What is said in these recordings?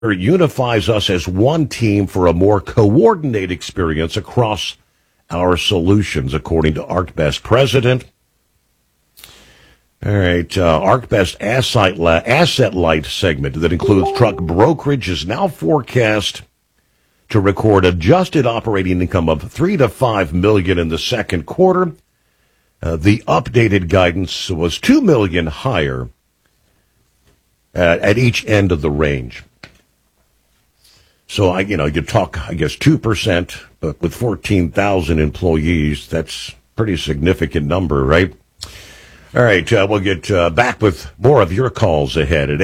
unifies us as one team for a more coordinated experience across our solutions, according to ArcBest president. All right, ArcBest asset light segment that includes truck brokerage is now forecast to record adjusted operating income of $3 to $5 million in the second quarter. The updated guidance was $2 million higher at each end of the range. So you talk, I guess, 2%, but with 14,000 employees, that's pretty significant number, right? All right, we'll get back with more of your calls ahead at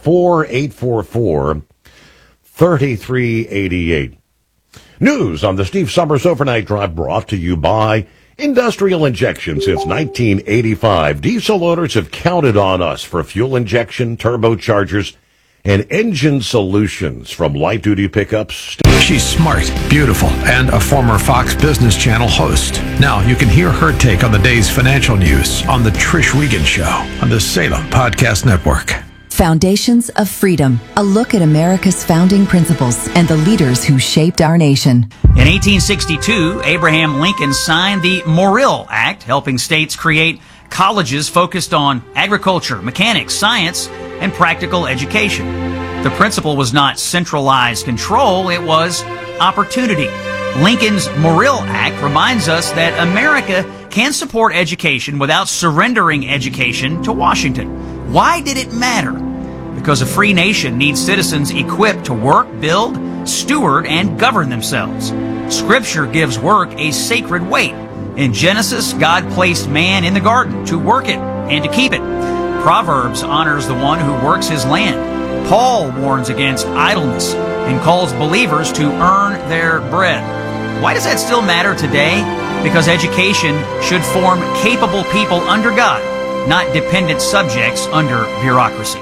844-844-3388. News on the Steve Summers Overnight Drive brought to you by Industrial Injection. Since 1985, diesel owners have counted on us for fuel injection, turbochargers, and engine solutions from light-duty pickups. She's smart, beautiful, and a former Fox Business Channel host. Now you can hear her take on the day's financial news on The Trish Wiegand Show on the Salem Podcast Network. Foundations of Freedom, a look at America's founding principles and the leaders who shaped our nation. In 1862, Abraham Lincoln signed the Morrill Act, helping states create colleges focused on agriculture, mechanics, science, and practical education. The principle was not centralized control, it was opportunity. Lincoln's Morrill Act reminds us that America can support education without surrendering education to Washington. Why did it matter? Because a free nation needs citizens equipped to work, build, steward, and govern themselves. Scripture gives work a sacred weight. In Genesis, God placed man in the garden to work it and to keep it. Proverbs honors the one who works his land. Paul warns against idleness and calls believers to earn their bread. Why does that still matter today? Because education should form capable people under God, not dependent subjects under bureaucracy.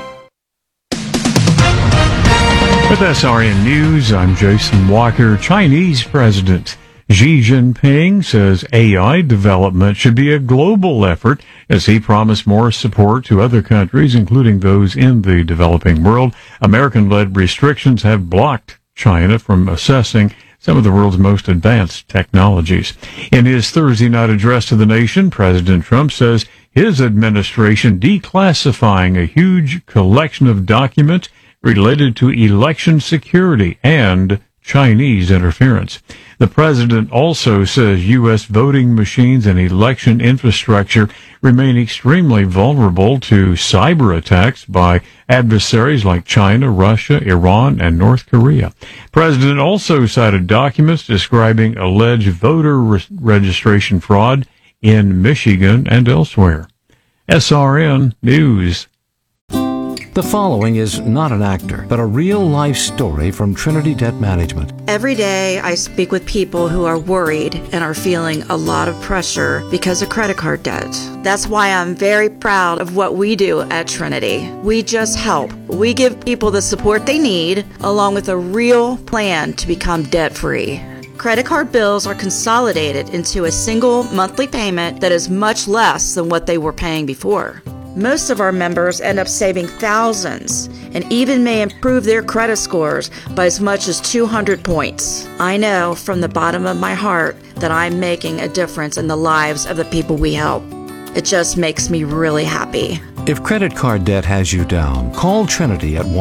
With SRN News, I'm Jason Walker. Chinese President Xi Jinping says AI development should be a global effort as he promised more support to other countries, including those in the developing world. American-led restrictions have blocked China from assessing some of the world's most advanced technologies. In his Thursday night address to the nation, President Trump says his administration declassifying a huge collection of documents related to election security and Chinese interference. The president also says U.S. voting machines and election infrastructure remain extremely vulnerable to cyber attacks by adversaries like China, Russia, Iran, and North Korea. The president also cited documents describing alleged voter registration fraud in Michigan and elsewhere. SRN News. The following is not an actor, but a real-life story from Trinity Debt Management. Every day I speak with people who are worried and are feeling a lot of pressure because of credit card debt. That's why I'm very proud of what we do at Trinity. We just help. We give people the support they need, along with a real plan to become debt-free. Credit card bills are consolidated into a single monthly payment that is much less than what they were paying before. Most of our members end up saving thousands and even may improve their credit scores by as much as 200 points. I know from the bottom of my heart that I'm making a difference in the lives of the people we help. It just makes me really happy. If credit card debt has you down, call Trinity at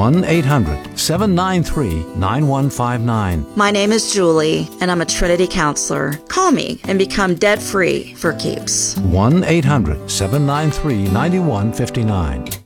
1-800-793-9159. My name is Julie, and I'm a Trinity counselor. Call me and become debt-free for keeps. 1-800-793-9159.